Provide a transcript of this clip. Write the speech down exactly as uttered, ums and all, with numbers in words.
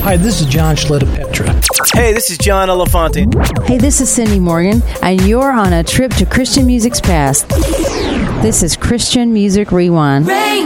Hi, this is John Schlitta-Petra. Hey, this is John Elefante. Hey, this is Cindy Morgan, and you're on a trip to Christian music's past. This is Christian Music Rewind.